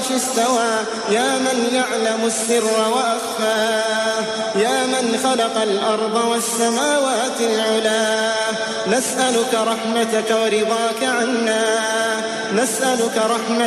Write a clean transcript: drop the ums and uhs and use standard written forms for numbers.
العرش استوى يا من يعلم السر وأخفى يا من خلق الأرض والسماوات العلا نسألك رحمتك ورضاك عنا نسألك رحمتك